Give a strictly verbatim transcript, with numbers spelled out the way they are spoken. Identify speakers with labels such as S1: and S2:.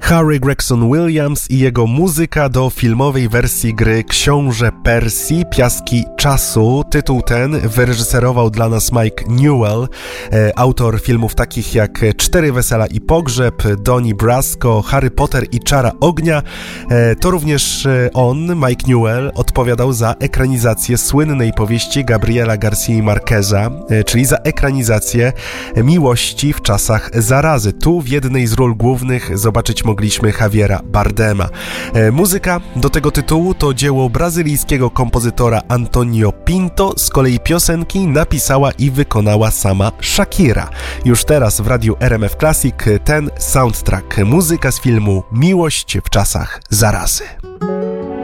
S1: Harry Gregson Williams i jego muzyka do filmowej wersji gry Książę Persji, Piaski Czasu. Tytuł ten wyreżyserował dla nas Mike Newell, e, autor filmów takich jak Cztery Wesela i Pogrzeb, Donnie Brasco, Harry Potter i Czara Ognia. E, to również on, Mike Newell, odpowiadał za ekranizację słynnej powieści Gabriela García Marqueza, e, czyli za ekranizację Miłości w czasach zarazy. Tu w jednej z ról głównych zobaczyć mogliśmy Javiera Bardema. E, muzyka do tego tytułu to dzieło brazylijskiego kompozytora Antonio Pinto, z kolei piosenki napisała i wykonała sama Shakira. Już teraz w radiu R M F Classic ten soundtrack, muzyka z filmu Miłość w czasach zarazy.